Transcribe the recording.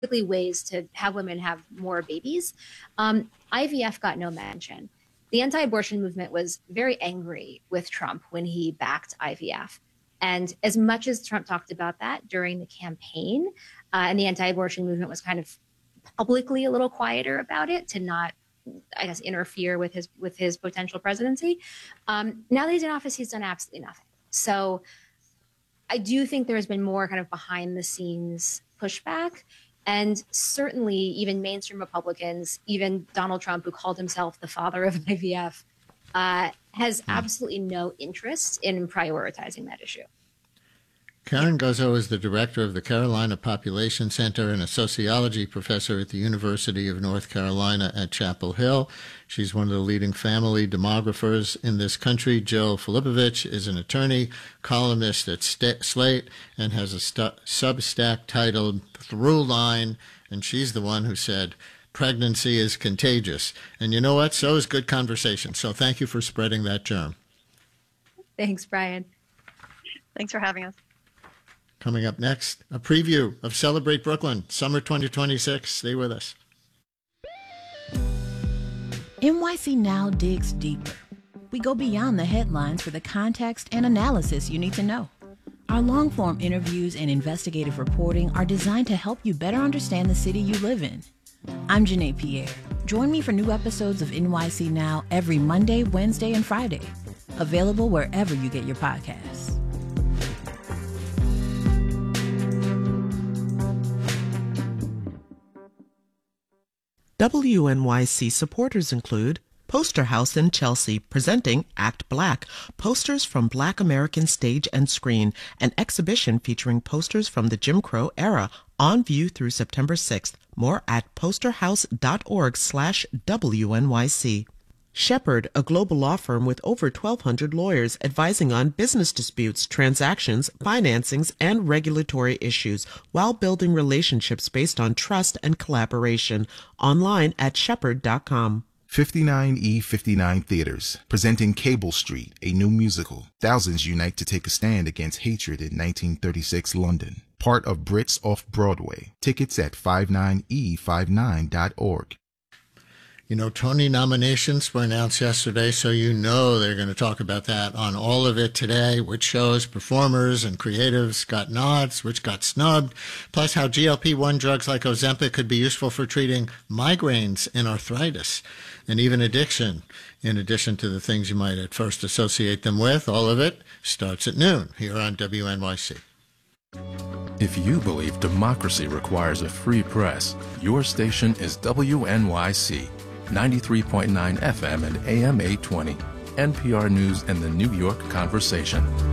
ways to have women have more babies. IVF got no mention. The anti-abortion movement was very angry with Trump when he backed IVF. And as much as Trump talked about that during the campaign, and the anti-abortion movement was kind of publicly a little quieter about it to not, I guess, interfere with his potential presidency. Now that he's in office, he's done absolutely nothing. So I do think there's been more kind of behind the scenes pushback. And certainly even mainstream Republicans, even Donald Trump, who called himself the father of IVF, has absolutely no interest in prioritizing that issue. Karen Guzzo is the director of the Carolina Population Center and a sociology professor at the University of North Carolina at Chapel Hill. She's one of the leading family demographers in this country. Jill Filipovich is an attorney, columnist at Slate, and has a Substack titled Throughline, and she's the one who said, pregnancy is contagious. And you know what? So is good conversation. So thank you for spreading that germ. Thanks, Brian. Thanks for having us. Coming up next, a preview of Celebrate Brooklyn, Summer 2026. Stay with us. NYC Now digs deeper. We go beyond the headlines for the context and analysis you need to know. Our long-form interviews and investigative reporting are designed to help you better understand the city you live in. I'm Janae Pierre. Join me for new episodes of NYC Now every Monday, Wednesday, and Friday. Available wherever you get your podcasts. WNYC supporters include Poster House in Chelsea, presenting Act Black, posters from Black American stage and screen, an exhibition featuring posters from the Jim Crow era, on view through September 6th. More at posterhouse.org/WNYC. Shepherd, a global law firm with over 1,200 lawyers advising on business disputes, transactions, financings, and regulatory issues while building relationships based on trust and collaboration. Online at shepherd.com. 59E59 Theaters, presenting Cable Street, a new musical. Thousands unite to take a stand against hatred in 1936 London. Part of Brits Off-Broadway. Tickets at 59E59.org. You know, Tony nominations were announced yesterday, so you know they're going to talk about that on All of It today, which shows performers and creatives got nods, which got snubbed, plus how GLP-1 drugs like Ozempic could be useful for treating migraines and arthritis and even addiction, in addition to the things you might at first associate them with. All of it starts at noon here on WNYC. If you believe democracy requires a free press, your station is WNYC. 93.9 FM and AM 820. NPR News and the New York Conversation.